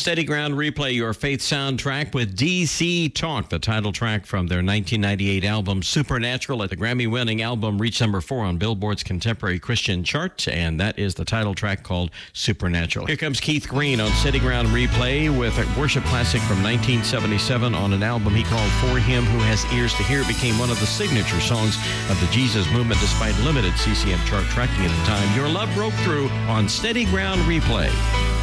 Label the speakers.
Speaker 1: Steady Ground Replay, your faith soundtrack with DC Talk, the title track from their 1998 album Supernatural. The Grammy-winning album reached number 4 on Billboard's Contemporary Christian chart, and that is the title track called Supernatural. Here comes Keith Green on Steady Ground Replay with a worship classic from 1977 on an album he called For Him Who Has Ears to Hear. It became one of the signature songs of the Jesus movement despite limited CCM chart tracking at the time. Your Love Broke Through on Steady Ground Replay.